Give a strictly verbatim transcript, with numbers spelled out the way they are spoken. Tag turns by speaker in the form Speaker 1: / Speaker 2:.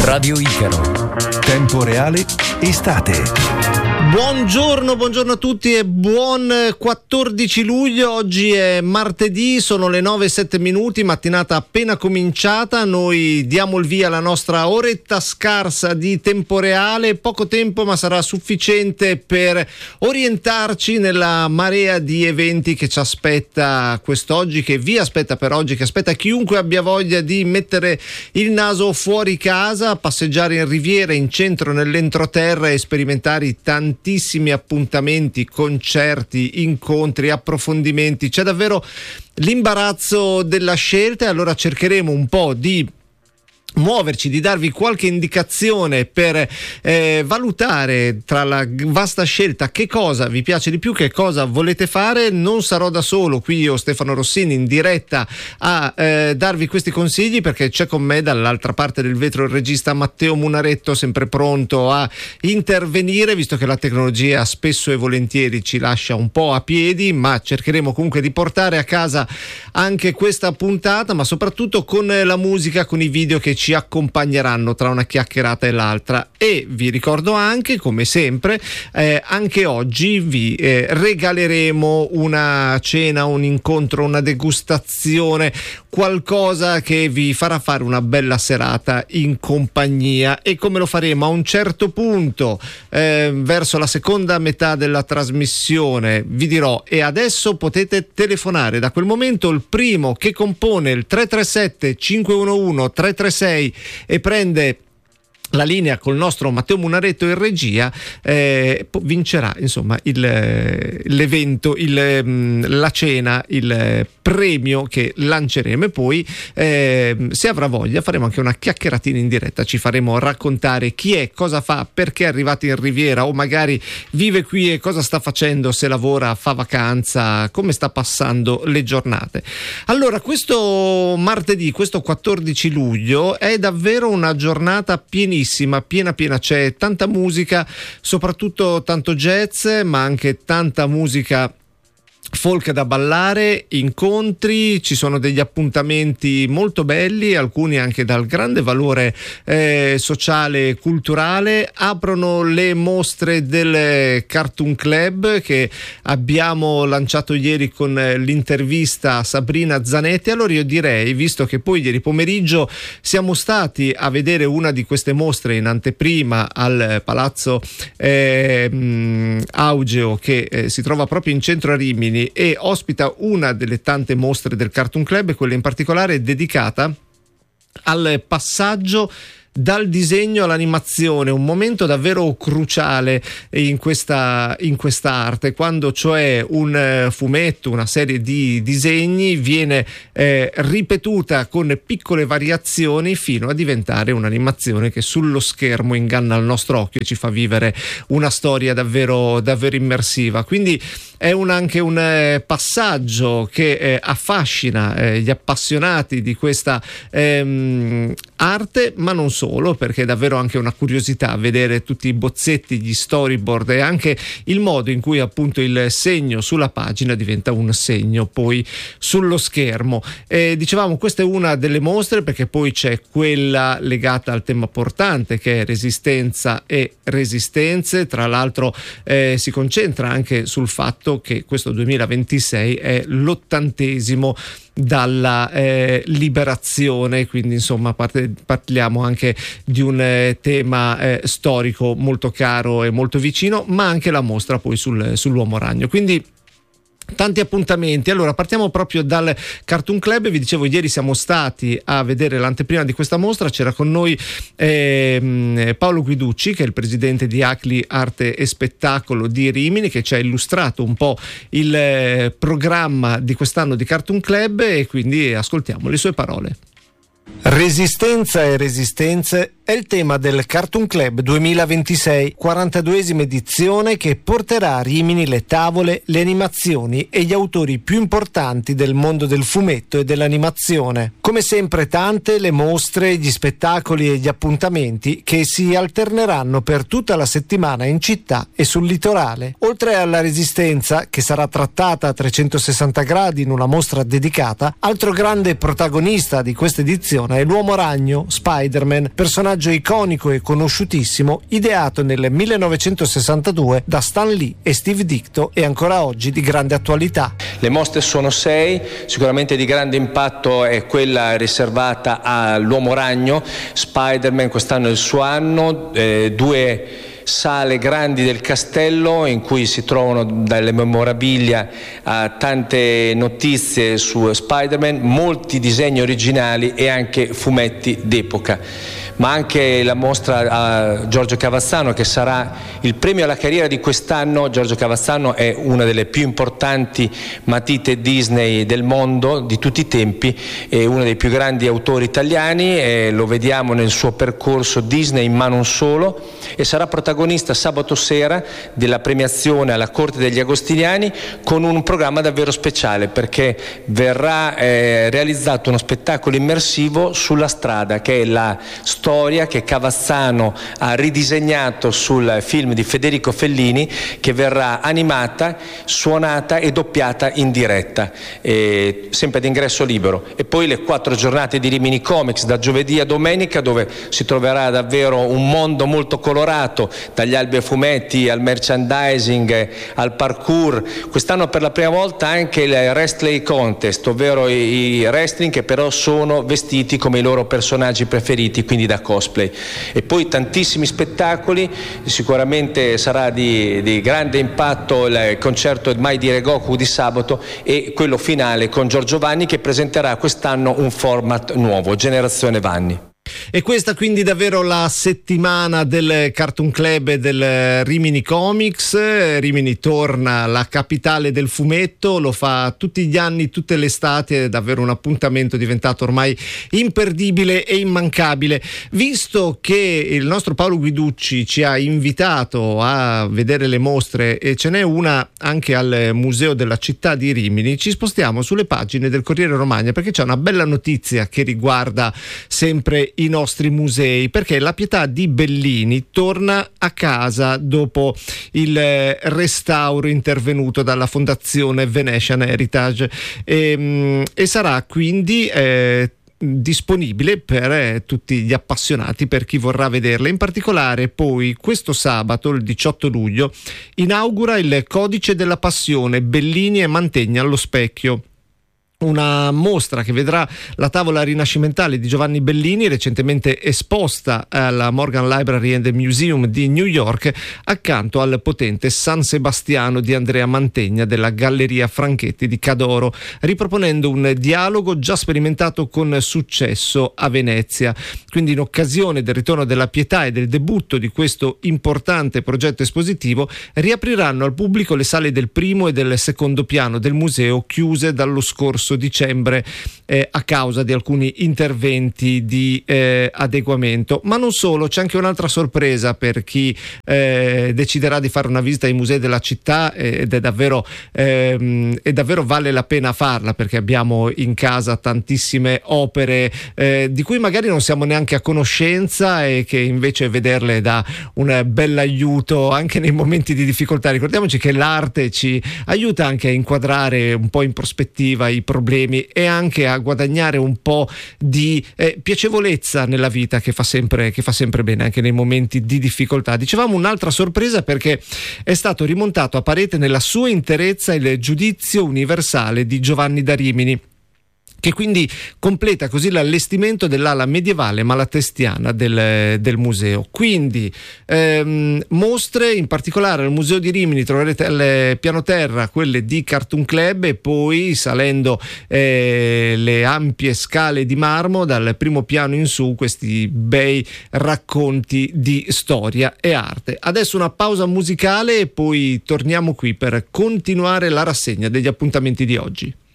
Speaker 1: Radio Icaro. Tempo reale, estate.
Speaker 2: Buongiorno, buongiorno a tutti e buon quattordici luglio. Oggi è martedì, sono le nove e sette minuti, mattinata appena cominciata. Noi diamo il via alla nostra oretta scarsa di tempo reale, poco tempo ma sarà sufficiente per orientarci nella marea di eventi che ci aspetta quest'oggi, che vi aspetta per oggi, che aspetta chiunque abbia voglia di mettere il naso fuori casa, passeggiare in riviera, in centro, nell'entroterra e sperimentare tanti tantissimi appuntamenti, concerti, incontri, approfondimenti. C'è davvero l'imbarazzo della scelta e allora cercheremo un po' di muoverci, di darvi qualche indicazione per eh, valutare tra la vasta scelta che cosa vi piace di più, che cosa volete fare. Non sarò da solo qui io, Stefano Rossini, in diretta a eh, darvi questi consigli, perché c'è con me dall'altra parte del vetro il regista Matteo Munaretto, sempre pronto a intervenire, visto che la tecnologia spesso e volentieri ci lascia un po' a piedi, ma cercheremo comunque di portare a casa anche questa puntata, ma soprattutto con la musica, con i video che ci ci accompagneranno tra una chiacchierata e l'altra. E vi ricordo anche, come sempre, eh, anche oggi vi eh, regaleremo una cena, un incontro, una degustazione, qualcosa che vi farà fare una bella serata in compagnia. E come lo faremo? A un certo punto, eh, verso la seconda metà della trasmissione, vi dirò, e adesso potete telefonare. Da quel momento il primo che compone il tre tre sette cinque uno uno tre tre sei e prende la linea col nostro Matteo Munaretto in regia eh, vincerà insomma il, l'evento, il, la cena, il premio che lanceremo. E poi eh, se avrà voglia faremo anche una chiacchieratina in diretta, ci faremo raccontare chi è, cosa fa, perché è arrivato in Riviera o magari vive qui e cosa sta facendo, se lavora, fa vacanza, come sta passando le giornate. Allora, questo martedì, questo quattordici luglio è davvero una giornata pienissima, piena piena, c'è tanta musica, soprattutto tanto jazz, ma anche tanta musica folk da ballare, incontri, ci sono degli appuntamenti molto belli, alcuni anche dal grande valore eh, sociale e culturale. Aprono le mostre del Cartoon Club che abbiamo lanciato ieri con l'intervista a Sabrina Zanetti. Allora io direi, visto che poi ieri pomeriggio siamo stati a vedere una di queste mostre in anteprima al Palazzo eh, Augeo, che eh, si trova proprio in centro a Rimini e ospita una delle tante mostre del Cartoon Club, quella in particolare dedicata al passaggio dal disegno all'animazione, un momento davvero cruciale in questa, in questa arte, quando cioè un fumetto, una serie di disegni viene eh, ripetuta con piccole variazioni fino a diventare un'animazione che sullo schermo inganna il nostro occhio e ci fa vivere una storia davvero, davvero immersiva. Quindi è un, anche un eh, passaggio che eh, affascina eh, gli appassionati di questa ehm, arte, ma non solo, perché è davvero anche una curiosità vedere tutti i bozzetti, gli storyboard e anche il modo in cui appunto il segno sulla pagina diventa un segno poi sullo schermo. E dicevamo, questa è una delle mostre, perché poi c'è quella legata al tema portante che è resistenza e resistenze. Tra l'altro eh, si concentra anche sul fatto che questo duemilaventisei è l'ottantesimo dalla eh, liberazione, quindi insomma parte, parliamo anche di un eh, tema eh, storico molto caro e molto vicino, ma anche la mostra poi sul, sull'uomo ragno. Quindi tanti appuntamenti. Allora partiamo proprio dal Cartoon Club. Vi dicevo, ieri siamo stati a vedere l'anteprima di questa mostra. C'era con noi eh, Paolo Guiducci, che è il presidente di Acli Arte e Spettacolo di Rimini, che ci ha illustrato un po' il eh, programma di quest'anno di Cartoon Club, e quindi ascoltiamo le sue parole. Resistenza e resistenze è il tema del Cartoon Club duemilaventisei, quarantaduesima edizione, che porterà a Rimini le tavole, le animazioni e gli autori più importanti del mondo del fumetto e dell'animazione. Come sempre tante le mostre, gli spettacoli e gli appuntamenti che si alterneranno per tutta la settimana in città e sul litorale. Oltre alla resistenza, che sarà trattata a trecentosessanta gradi in una mostra dedicata, altro grande protagonista di questa edizione funziona, è l'uomo ragno, Spider-Man, personaggio iconico e conosciutissimo, ideato nel millenovecentosessantadue da Stan Lee e Steve Ditko e ancora oggi di grande attualità.
Speaker 3: Le mostre sono sei, sicuramente di grande impatto è quella riservata all'uomo ragno. Spider-Man quest'anno è il suo anno, eh, due sale grandi del castello in cui si trovano dalle memorabilia a tante notizie su Spider-Man, molti disegni originali e anche fumetti d'epoca, ma anche la mostra a Giorgio Cavazzano, che sarà il premio alla carriera di quest'anno. Giorgio Cavazzano è una delle più importanti matite Disney del mondo di tutti i tempi, è uno dei più grandi autori italiani, e lo vediamo nel suo percorso Disney, ma non solo, e sarà protagonista sabato sera della premiazione alla Corte degli Agostiniani con un programma davvero speciale, perché verrà eh, realizzato uno spettacolo immersivo sulla strada, che è la storia che Cavazzano ha ridisegnato sul film di Federico Fellini, che verrà animata, suonata e doppiata in diretta, eh, sempre ad ingresso libero. E poi le quattro giornate di Rimini Comics da giovedì a domenica, dove si troverà davvero un mondo molto colorato, dagli albi ai fumetti al merchandising al parkour. Quest'anno per la prima volta anche il wrestling contest, ovvero i, i wrestling che però sono vestiti come i loro personaggi preferiti, quindi da cosplay. E poi tantissimi spettacoli, sicuramente sarà di, di grande impatto il concerto Mai dire Goku di sabato e quello finale con Giorgio Vanni, che presenterà quest'anno un format nuovo, Generazione Vanni.
Speaker 2: E questa quindi davvero la settimana del Cartoon Club e del Rimini Comics. Rimini torna la capitale del fumetto, lo fa tutti gli anni, tutte le estati, è davvero un appuntamento diventato ormai imperdibile e immancabile. Visto che il nostro Paolo Guiducci ci ha invitato a vedere le mostre, e ce n'è una anche al Museo della Città di Rimini, ci spostiamo sulle pagine del Corriere Romagna, perché c'è una bella notizia che riguarda sempre i nostri musei, perché la Pietà di Bellini torna a casa dopo il restauro intervenuto dalla Fondazione Venetian Heritage e, e sarà quindi eh, disponibile per eh, tutti gli appassionati, per chi vorrà vederla. In particolare poi questo sabato, il diciotto luglio, inaugura il Codice della Passione Bellini e Mantegna allo specchio, una mostra che vedrà la tavola rinascimentale di Giovanni Bellini, recentemente esposta alla Morgan Library and Museum di New York, accanto al potente San Sebastiano di Andrea Mantegna della Galleria Franchetti di Cadoro, riproponendo un dialogo già sperimentato con successo a Venezia. Quindi, in occasione del ritorno della Pietà e del debutto di questo importante progetto espositivo, riapriranno al pubblico le sale del primo e del secondo piano del museo, chiuse dallo scorso dicembre eh, a causa di alcuni interventi di eh, adeguamento. Ma non solo, c'è anche un'altra sorpresa per chi eh, deciderà di fare una visita ai musei della città, eh, ed è davvero ehm, è davvero vale la pena farla, perché abbiamo in casa tantissime opere eh, di cui magari non siamo neanche a conoscenza, e che invece vederle dà un bel aiuto anche nei momenti di difficoltà. Ricordiamoci che l'arte ci aiuta anche a inquadrare un po' in prospettiva i problemi e anche a guadagnare un po' di eh, piacevolezza nella vita, che fa sempre che fa sempre bene anche nei momenti di difficoltà. Dicevamo un'altra sorpresa, perché è stato rimontato a parete nella sua interezza il Giudizio universale di Giovanni da Rimini, che quindi completa così l'allestimento dell'ala medievale malatestiana del, del museo. Quindi ehm, mostre, in particolare al Museo di Rimini troverete al piano terra quelle di Cartoon Club, e poi salendo eh, le ampie scale di marmo dal primo piano in su, questi bei racconti di storia e arte. Adesso una pausa musicale e poi torniamo qui per continuare la rassegna degli appuntamenti di oggi.